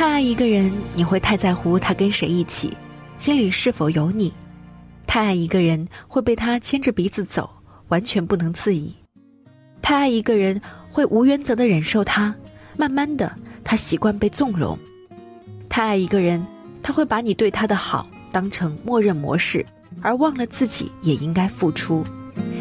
太爱一个人，你会太在乎他跟谁一起，心里是否有你。太爱一个人，会被他牵着鼻子走，完全不能自已。太爱一个人，会无原则地忍受他，慢慢的他习惯被纵容。太爱一个人，他会把你对他的好当成默认模式，而忘了自己也应该付出。